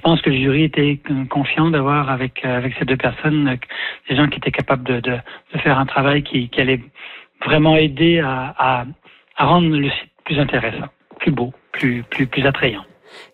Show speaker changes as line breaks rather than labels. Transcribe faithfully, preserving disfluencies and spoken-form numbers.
pense que le jury était confiant d'avoir avec avec ces deux personnes des gens qui étaient capables de, de, de faire un travail qui, qui allait vraiment aider à, à, à rendre le site plus intéressant, plus beau, plus plus plus attrayant.